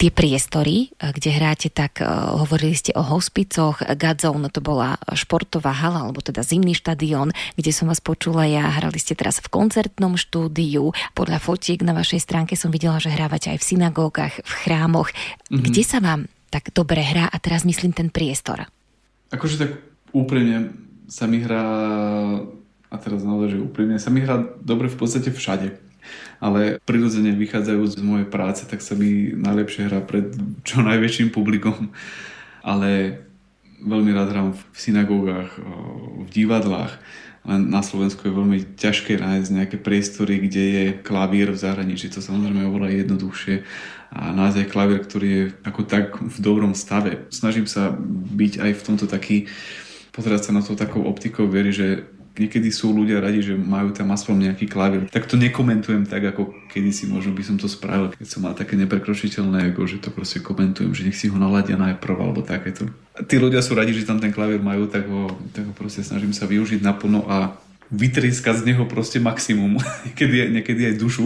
Tie priestory, kde hráte, tak hovorili ste o hospicoch, Gadzone, to bola športová hala, alebo teda zimný štadión, kde som vás počula ja, hrali ste teraz v koncertnom štúdiu. Podľa fotiek na vašej stránke som videla, že hrávate aj v synagógach, v chrámoch. Kde sa vám tak dobre hrá a teraz myslím ten priestor? Akože tak úprimne sa mi hrá, a teraz naozaj, že úprimne, sa mi hrá dobre v podstate všade. Ale prirodzene vychádzajúc z mojej práce, tak sa mi najlepšie hrá pred čo najväčším publikom. Ale veľmi rád hrám v synagógach, v divadlách. Len na Slovensku je veľmi ťažké nájsť nejaké priestory, kde je klavír v zahraničí. To samozrejme je oveľa jednoduchšie. A nájsť aj klavír, ktorý je ako tak v dobrom stave. Snažím sa byť aj v tomto taký, pozerať sa na to takou optikou viery, že niekedy sú ľudia radi, že majú tam aspoň nejaký klavír. Tak to nekomentujem tak, ako kedysi možno by som to spravil, keď som mal také neprekročiteľné ego, že to proste komentujem, že nech si ho naladia najprv alebo takéto. A tí ľudia sú radi, že tam ten klavír majú, tak ho proste snažím sa využiť naplno a vytrieskať z neho proste maximum. niekedy aj dušu.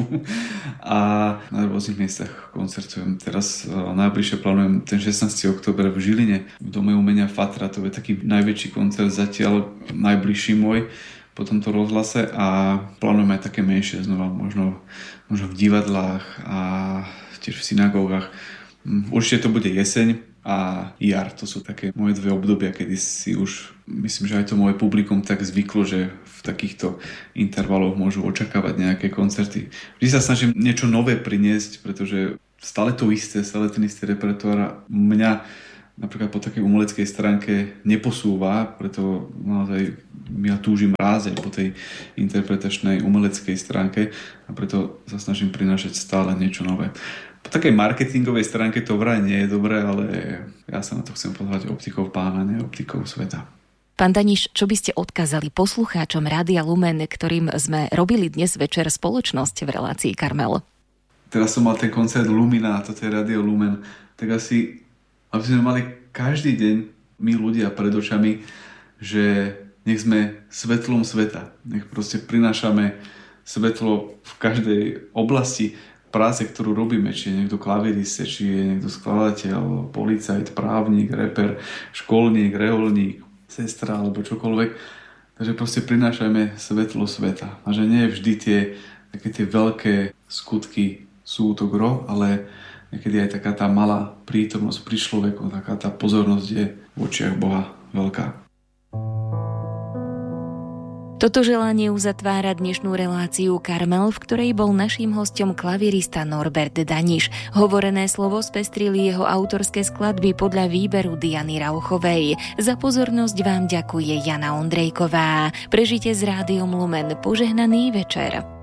A na rôznych miestach koncertujem. Teraz najbližšie plánujem ten 16. október v Žiline, v Dome umenia Fatra. To je taký najväčší koncert zatiaľ, najbližší môj po tomto rozhlase a plánujem aj také menšie znova, možno v divadlách a tiež v synagógach. Určite to bude jeseň a jar. To sú také moje dve obdobia, kedy si už, myslím, že aj to moje publikum tak zvyklo, že v takýchto intervaloch môžu očakávať nejaké koncerty. Vždy sa snažím niečo nové priniesť, pretože stále to isté, stále ten istý repertoár a mňa napríklad po takej umeleckej stránke neposúva, preto naozaj ja túžim rázať po tej interpretačnej umeleckej stránke a preto sa snažím prinášať stále niečo nové. Po takej marketingovej stránke to vraj nie je dobré, ale ja sa na to chcem pozerať optikou Pána, nie optikou sveta. Pán Daniš, čo by ste odkázali poslucháčom Rádia Lumen, ktorým sme robili dnes večer spoločnosť v relácii Karmel? Teraz som mal ten koncert Lumina, toto je Rádio Lumen, tak asi, aby sme mali každý deň my ľudia pred očami, že nech sme svetlom sveta, nech proste prinášame svetlo v každej oblasti práce, ktorú robíme, či je niekto klaviriste, či je niekto skladateľ, policajt, právnik, reper, školník, reholník, sestra alebo čokoľvek. Takže proste prinášajme svetlo sveta. A že nie vždy také tie veľké skutky sú to gro, ale niekedy aj taká tá malá prítomnosť pri človeku, taká tá pozornosť je v očiach Boha veľká. Toto želanie uzatvára dnešnú reláciu Karmel, v ktorej bol naším hosťom klavirista Norbert Daniš. Hovorené slovo spestrili jeho autorské skladby podľa výberu Diany Rauchovej. Za pozornosť vám ďakuje Jana Ondrejková. Prežite s Rádiom Lumen požehnaný večer.